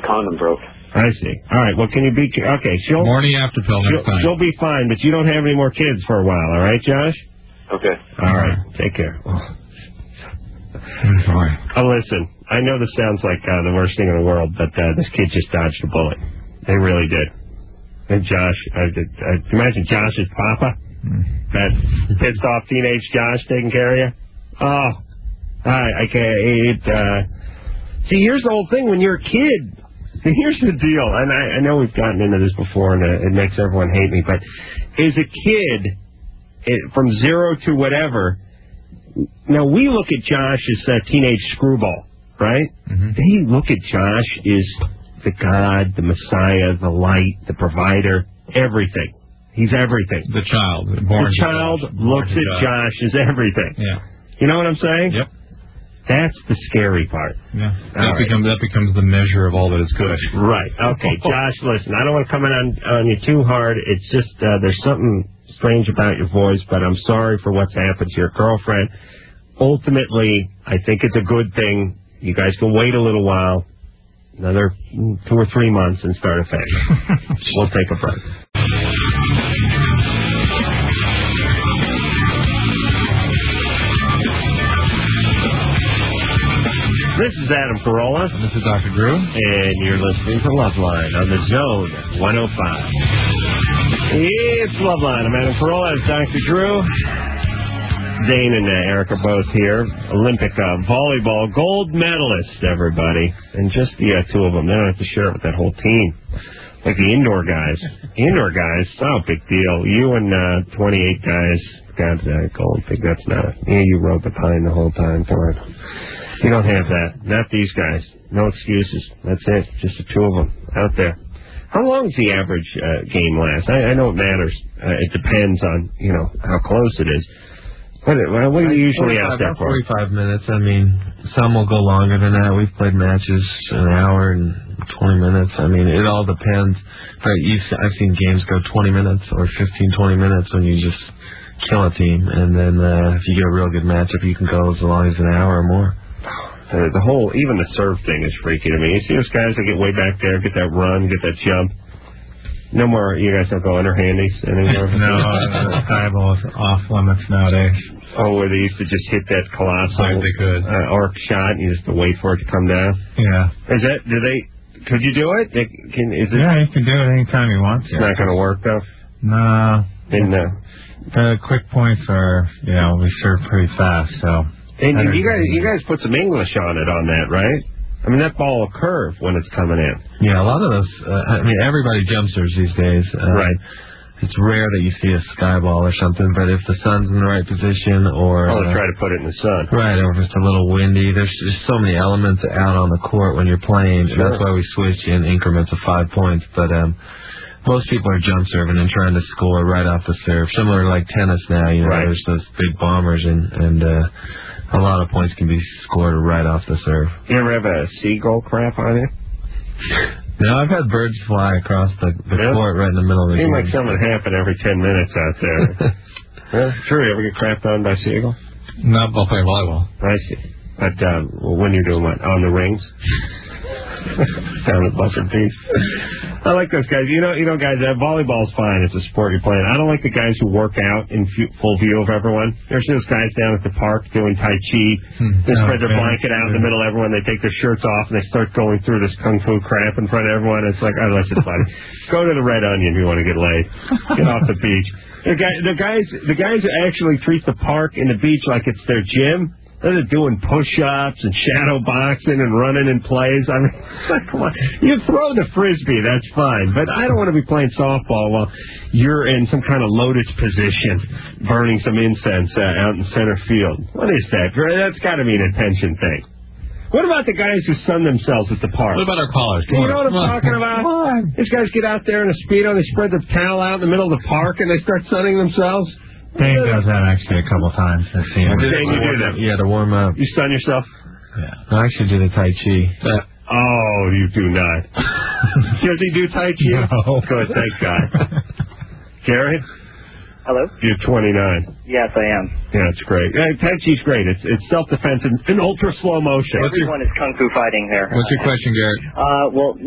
condom broke. I see. All right, well, can you be... Okay, Morning after pill next time. She'll be fine, but you don't have any more kids for a while, all right, Josh? Okay. All right, take care. I'm sorry. Listen, I know this sounds like the worst thing in the world, but this kid just dodged a bullet. They really did. And Josh, imagine Josh's papa. That pissed off teenage Josh taking care of you. Oh, I can't. See, here's the whole thing. When you're a kid, here's the deal. And I know we've gotten into this before, and it makes everyone hate me. But as a kid, from 0 to whatever, now we look at Josh as a teenage screwball, right? Mm-hmm. They look at Josh as the God, the Messiah, the light, the provider, everything. He's everything. The child. The child looks at Josh as everything. Yeah. You know what I'm saying? Yep. That's the scary part. Yeah. That becomes the measure of all that is good. Right. Okay, Josh, listen, I don't want to come in on you too hard. It's just there's something strange about your voice, but I'm sorry for what's happened to your girlfriend. Ultimately, I think it's a good thing. You guys can wait a little while, another 2 or 3 months, and start a family. We'll take a break. This is Adam Carolla. And this is Dr. Drew. And you're listening to Loveline on the Zone 105. It's Loveline. I'm Adam Carolla. It's Dr. Drew. Dane and Eric are both here. Olympic volleyball gold medalists, everybody. And just the two of them. They don't have to share it with that whole team. Like the indoor guys. Indoor guys, oh, big deal. You and 28 guys got gold. Think that's not... Yeah, you rode the pine the whole time for it. You don't have that. Not these guys. No excuses. That's it. Just the two of them out there. How long does the average game last? I know it matters. It depends on, how close it is. What do you usually ask that for? 45 minutes. I mean, some will go longer than that. We've played matches an hour and 20 minutes. I mean, it all depends. But I've seen games go 20 minutes or 15, 20 minutes when you just kill a team. And then if you get a real good matchup, you can go as long as an hour or more. The whole, even the serve thing is freaky to me. You see those guys that get way back there, get that run, get that jump. No more, you guys don't go underhandies anymore? No, Skyball is off limits nowadays. Oh, where they used to just hit that colossal arc shot and you just have to wait for it to come down? Yeah. Could you do it? Yeah, you can do it anytime you want to. It's not going to work, though? No. The quick points are, we serve pretty fast, so... And you guys put some English on that, right? I mean, that ball will curve when it's coming in. Yeah, a lot of those, everybody jump serves these days. Right. It's rare that you see a sky ball or something, but if the sun's in the right position or... they try to put it in the sun. Right, or if it's a little windy. There's just so many elements out on the court when you're playing. Sure. That's why we switch in increments of 5 points. But most people are jump serving and trying to score right off the serve. Similar to like tennis now, right. There's those big bombers and a lot of points can be scored right off the serve. You ever have a seagull crap on you? No, I've had birds fly across the court right in the middle of the game. Seems like something happen every 10 minutes out there. Yeah, sure, you ever get crapped on by seagull? Not while playing volleyball. I see. But when you're doing what? On the rings? Down at Buffer Beach. I like those guys. You know, guys, volleyball's fine. It's a sport you're playing. I don't like the guys who work out in full view of everyone. There's those guys down at the park doing Tai Chi. They spread their blanket out in the middle of everyone. They take their shirts off and they start going through this kung fu crap in front of everyone. It's like, oh, that's just funny. Go to the Red Onion if you want to get laid. Get off the beach. The guys that actually treat the park and the beach like it's their gym. They're doing push-ups and shadow boxing and running in plays. I mean, come on. You throw the Frisbee, that's fine. But I don't want to be playing softball while you're in some kind of lotus position, burning some incense out in center field. What is that? That's got to be an attention thing. What about the guys who sun themselves at the park? What about our callers? You know what I'm talking about? These guys get out there in a Speedo, they spread their towel out in the middle of the park, and they start sunning themselves. Dane does that actually a couple times. I've seen him. Dane, you do that. Yeah, to warm up. You sun yourself? Yeah. I actually do the Tai Chi. Oh, you do not. Does he do Tai Chi? No. Good, thank God. Gary? Hello? You're 29. Yes, I am. Yeah, it's great. Tai Chi's great. It's self-defense in ultra slow motion. Everyone is kung fu fighting there. What's your question, Garrett? Well,